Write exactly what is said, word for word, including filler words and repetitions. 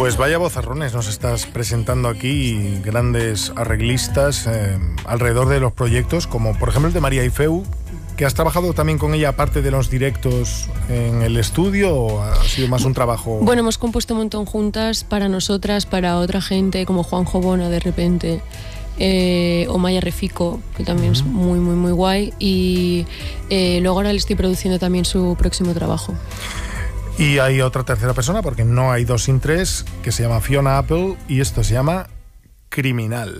Pues vaya vozarrones nos estás presentando aquí, grandes arreglistas eh, alrededor de los proyectos, como por ejemplo el de María Ifeu, que has trabajado también con ella aparte de los directos en el estudio, ¿o ha sido más un trabajo? Bueno, hemos compuesto un montón juntas para nosotras, para otra gente, como Juanjo Bona de repente, eh, o Maya Refico, que también uh-huh. es muy, muy, muy guay, y eh, luego ahora le estoy produciendo también su próximo trabajo. Y hay otra tercera persona, porque no hay dos sin tres, que se llama Fiona Apple, y esto se llama Criminal.